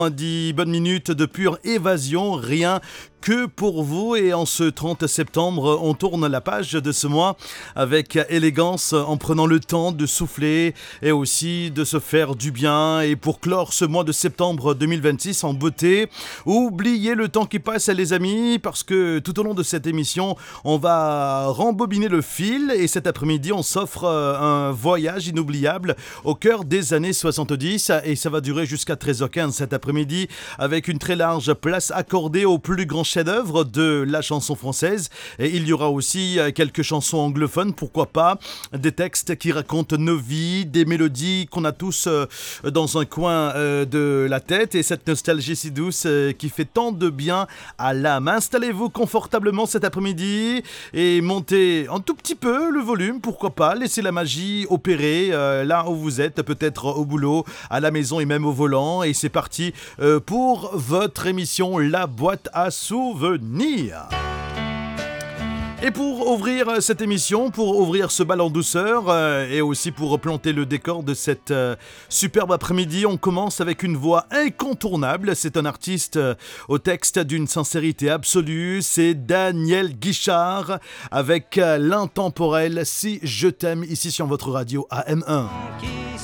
10 bonnes minutes de pure évasion, rien que pour vous. Et en ce 30 septembre, on tourne la page de ce mois avec élégance en prenant le temps de souffler et aussi de se faire du bien. Et pour clore ce mois de septembre 2026 en beauté, oubliez le temps qui passe les amis, parce que tout au long de cette émission, on va rembobiner le fil et cet après-midi, on s'offre un voyage inoubliable au cœur des années 70 et ça va durer jusqu'à 13h15 cet après-midi avec une très large place accordée aux plus grands chefs-d'œuvre de la chanson française. Et il y aura aussi quelques chansons anglophones, pourquoi pas, des textes qui racontent nos vies, des mélodies qu'on a tous dans un coin de la tête et cette nostalgie si douce qui fait tant de bien à l'âme. Installez-vous confortablement cet après-midi et montez un tout petit peu le volume, pourquoi pas, laissez la magie opérer là où vous êtes, peut-être au boulot, à la maison et même au volant. Et c'est parti pour votre émission La Boîte à Souvenirs. Et pour ouvrir cette émission, pour ouvrir ce bal en douceur et aussi pour planter le décor de cette superbe après-midi, on commence avec une voix incontournable. C'est un artiste au texte d'une sincérité absolue. C'est Daniel Guichard avec l'intemporel Si je t'aime ici sur votre radio AM1.